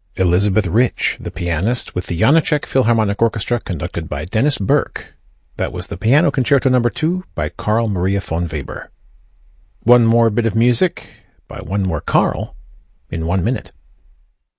Elizabeth Rich, the pianist, with the Janáček Philharmonic Orchestra conducted by Dennis Burke. That was the Piano Concerto No. 2 by Carl Maria von Weber. One more bit of music by one more Carl in 1 minute.